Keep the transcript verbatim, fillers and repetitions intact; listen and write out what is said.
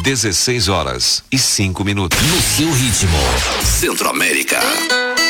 dezesseis horas e cinco minutos. No seu ritmo. Centro-América.